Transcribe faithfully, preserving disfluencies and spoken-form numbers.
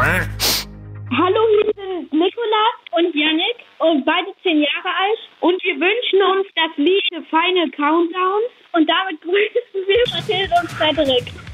Hallo, hier sind Nikolas und Yannick und beide zehn Jahre alt und wir wünschen uns das Lied Final Countdown und damit grüßen wir Mathilde und Frederik.